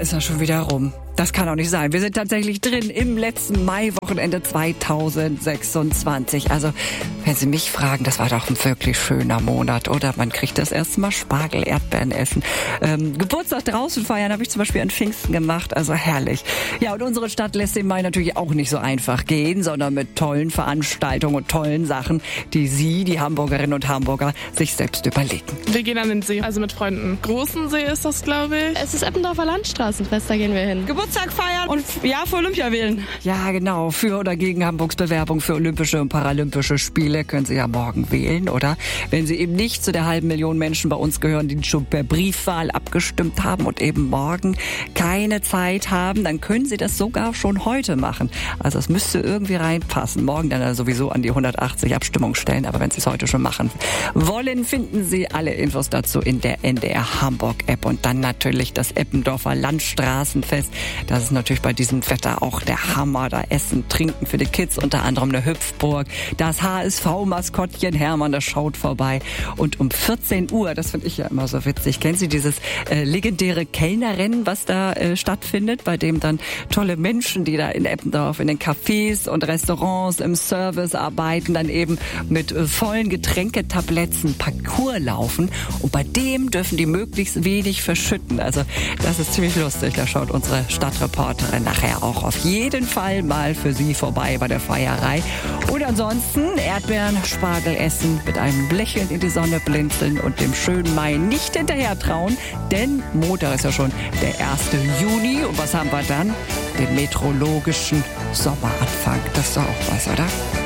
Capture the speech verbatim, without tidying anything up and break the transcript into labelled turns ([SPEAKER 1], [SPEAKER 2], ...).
[SPEAKER 1] ist er schon wieder rum. Das kann doch nicht sein. Wir sind tatsächlich drin im letzten Maiwochenende zweitausendsechsundzwanzig. Also, wenn Sie mich fragen, das war doch ein wirklich schöner Monat, oder? Man kriegt das erste Mal Spargel, Erdbeeren essen. Ähm, Geburtstag draußen feiern habe ich zum Beispiel an Pfingsten gemacht. Also herrlich. Ja, und unsere Stadt lässt den Mai natürlich auch nicht so einfach gehen, sondern mit tollen Veranstaltungen und tollen Sachen, die Sie, die Hamburgerinnen und Hamburger, sich selbst überlegen.
[SPEAKER 2] Wir gehen an den See, also mit Freunden. Großen See ist das, glaube ich.
[SPEAKER 3] Es ist Eppendorfer Landstraßenfest, da gehen wir hin.
[SPEAKER 4] Geburtstag feiern und ja, für Olympia wählen.
[SPEAKER 1] Ja, genau. Für oder gegen Hamburgs Bewerbung für Olympische und Paralympische Spiele können Sie ja morgen wählen, oder? Wenn Sie eben nicht zu der halben Million Menschen bei uns gehören, die schon per Briefwahl abgestimmt haben und eben morgen keine Zeit haben, dann können Sie das sogar schon heute machen. Also es müsste irgendwie reinpassen. Morgen dann ja sowieso an die hundertachtzig Abstimmungsstellen, aber wenn Sie es heute schon machen wollen, finden Sie alle Infos dazu in der N D R Hamburg App und dann natürlich das Eppendorfer Landstraßenfest. Das ist natürlich bei diesem Wetter auch der Hammer. Da Essen, Trinken für die Kids, unter anderem eine Hüpfburg. Das H S V-Maskottchen Hermann, das schaut vorbei. Und um vierzehn Uhr, das finde ich ja immer so witzig, kennen Sie dieses äh, legendäre Kellnerrennen, was da äh, stattfindet, bei dem dann tolle Menschen, die da in Eppendorf in den Cafés und Restaurants im Service arbeiten, dann eben mit äh, vollen Getränketabletts Parcours laufen. Und bei dem dürfen die möglichst wenig verschütten. Also das ist ziemlich lustig. Da schaut unsere Stadtreporterin nachher auch auf jeden Fall mal für Sie vorbei bei der Feierei. Und ansonsten Erdbeeren, Spargel essen, mit einem Lächeln in die Sonne blinzeln und dem schönen Mai nicht hinterher trauen, denn Montag ist ja schon der erste Juni. Und was haben wir dann? Den meteorologischen Sommeranfang. Das ist doch auch was, oder?